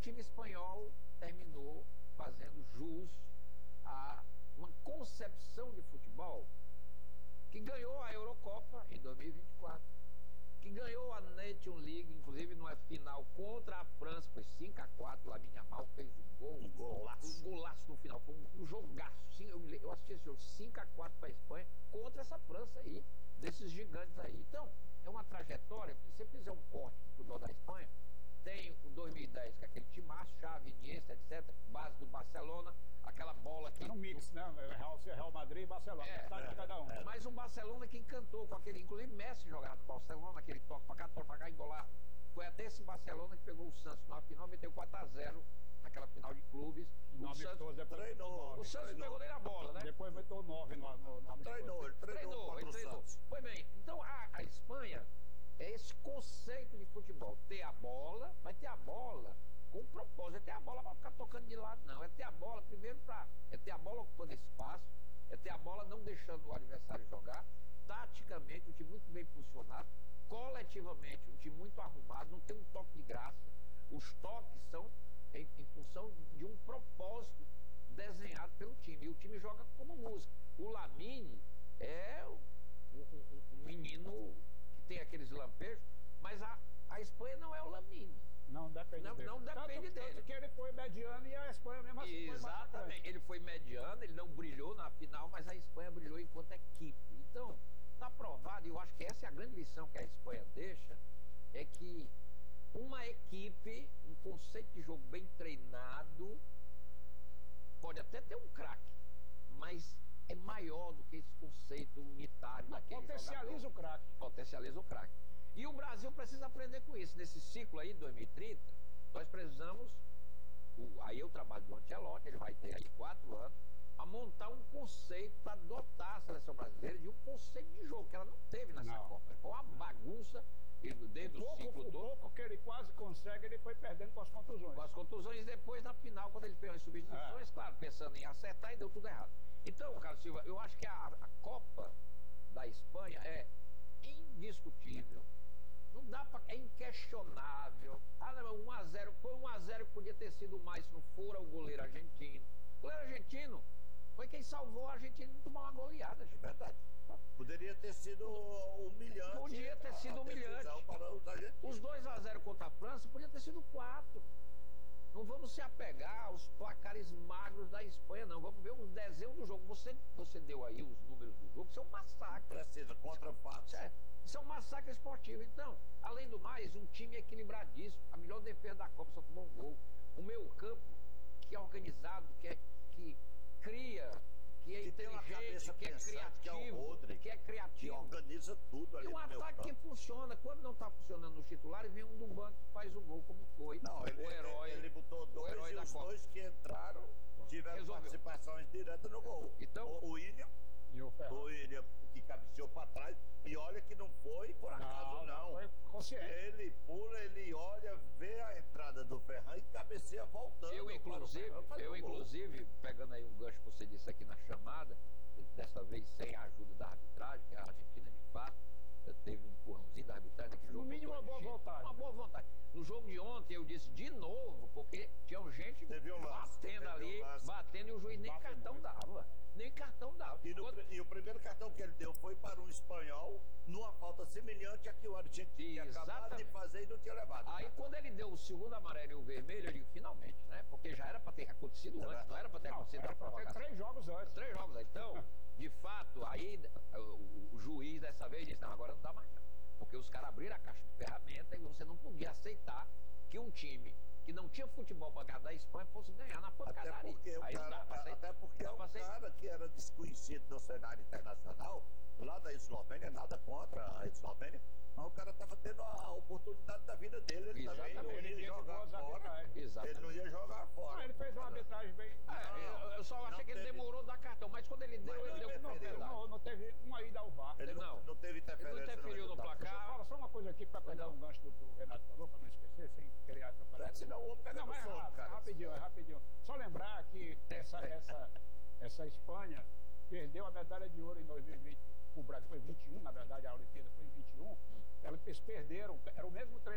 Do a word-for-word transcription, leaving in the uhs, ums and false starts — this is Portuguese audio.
time espanhol terminou fazendo jus a uma concepção de futebol que ganhou a Eurocopa em dois mil e vinte e quatro, que ganhou a Nation League, inclusive numa final contra a França, foi cinco a quatro, Lamine Yamal fez um gol, um golaço, um golaço no final, foi um, um jogaço. Sim, eu, eu assisti esse jogo, cinco a quatro para a Espanha, contra essa França aí, desses gigantes aí. Então, é uma trajetória, se você fizer um corte do futebol da Espanha, tem o dois mil e dez, que é aquele timaço, Xavi, Iniesta, etcétera, base do Barcelona, aquela bola que... Era um mix, né? Real, Real Madrid e Barcelona, é, metade de cada um. É, mas um Barcelona que encantou com aquele, inclusive Messi jogava no Barcelona, aquele toque pra cá, toque pra cá, engolado. Foi até esse Barcelona que pegou o Santos na final, meteu quatro a zero naquela final de clubes. No o Santos, depois treinou, o Santos treinou. pegou nele a bola, né? Depois meteu nove no, no, no Treinou, ele treinou, treinou, ele treinou. Foi bem. Então a, a Espanha é esse conceito de futebol. Ter a bola, mas ter a bola com um propósito. É ter a bola para ficar tocando de lado, não. É ter a bola primeiro para... É ter a bola ocupando espaço. É ter a bola não deixando o adversário jogar. Taticamente, um time muito bem posicionado. Coletivamente, um time muito arrumado. Não tem um toque de graça. Os toques são em, em função de um propósito desenhado pelo time. E o time joga como música. O Lamine é um, um, um menino que tem aqueles lampejos, mas a, a Espanha não é o Lamine. Não depende não, dele. Não depende tanto, dele. Tanto que ele foi mediano e a Espanha mesmo assim. Exatamente. Ele foi mediano, ele não brilhou na final, mas a Espanha brilhou enquanto equipe. Então, está provado, e eu acho que essa é a grande lição que a Espanha deixa, é que uma equipe, um conceito de jogo bem treinado, pode até ter um craque, mas é maior do que esse conceito unitário daquele Potencializa jogador. o craque. Potencializa o craque. E o Brasil precisa aprender com isso. Nesse ciclo aí, dois mil e trinta, nós precisamos, o, aí eu trabalho do Ancelotti, ele vai ter aí quatro anos, a montar um conceito para dotar a seleção brasileira de um conceito de jogo, que ela não teve nessa não. Copa. Foi uma bagunça dentro do ciclo o todo. pouco que ele quase consegue, ele foi perdendo com as contusões. Com as contusões, depois na final, quando ele fez as substituições, é. claro, pensando em acertar, e deu tudo errado. Então, Carlos Silva, eu acho que a, a Copa da Espanha é indiscutível. Não dá pra, é inquestionável. Ah, não, um a zero, foi um a zero que podia ter sido mais se não for o goleiro argentino. O goleiro argentino foi quem salvou a Argentina de tomar uma goleada, de verdade. Poderia ter sido humilhante. Podia ter sido humilhante. Para os, os dois a zero contra a França podia ter sido quatro. Não vamos se apegar aos placares magros da Espanha, não. Vamos ver o desenho do jogo. Você, você deu aí os números do jogo, isso é um massacre. Precisa, contra fatos. É, isso é um massacre esportivo. Então, além do mais, um time equilibradíssimo. A melhor defesa da Copa só tomou um gol. O meio campo, que é organizado, que, é, que cria, que é que inteligente, que é criativo, que é, o Rodri, que é criativo. Que organiza tudo ali. E um ataque que funciona. Quando não está funcionando nos titulares, vem um do banco que faz o gol, como foi. Não, ele, o herói, ele botou dois, o herói e da os Copa. dois que entraram tiveram Resolveu. participações diretas no gol. Então, o, o William, e o, o William que cabeceou para trás, e olha que não foi por acaso, não. não. Foi consciente. Ele pula, ele olha, vê a entrada do Ferran e cabeceia voltando. Eu, inclusive, eu, inclusive pegando aí um gancho que você disse aqui na chamada, dessa vez sem a ajuda da arbitragem, que a Argentina, de fato, teve um empurrãozinho da arbitragem. Que no mínimo, uma boa vontade. Uma boa vontade. No jogo de ontem, eu disse de novo, porque tinha gente um lance, batendo ali, um batendo, e o juiz nem Bate cartão muito. dava. Nem cartão dava. E, no, Quando... e o primeiro cartão que ele deu foi para um espanhol, numa falta semelhante a que o argentino tinha acabado de fazer e não tinha levado. Aí, quando ele deu o segundo amarelo e o vermelho, eu digo, finalmente, né? Porque já era para ter acontecido é antes, não era para ter não, acontecido era a pra ter três jogos antes. Três jogos antes. Então, de fato, aí o, o juiz dessa vez disse, não, agora não dá mais não. Porque os caras abriram a caixa de ferramenta e você não podia aceitar que um time que não tinha futebol para ganhar da Espanha fosse ganhar na pancadaria. Até porque, o aí cara, até porque o cara que era desconhecido no cenário internacional, lá da Eslovênia, nada contra a Eslovênia, mas o cara estava tendo a oportunidade da vida dele. Ele Exatamente. também não ia Ele jogar fora. Exatamente. Ele não ia jogar fora. Não, ele fez uma arbitragem bem... É, eu, eu só achei que ele teve... demorou dar cartão, mas quando ele deu, Mas ele deu não, com teve, não, não teve uma ida ao V A R. Ele não, não teve interferência. Ele não interferiu no placar. Fala só uma coisa aqui para pegar um gancho do que o Renato falou, para não esquecer, sem querer atrapalhar. Senão o homem pega Não, no mas é sono, rápido, cara. rapidinho, é rapidinho. Só lembrar que essa, essa, essa Espanha perdeu a medalha de ouro em dois mil e vinte. O Brasil foi vinte e um, na verdade, a Olimpíada foi em vinte e um. Eles perderam, era o mesmo treino.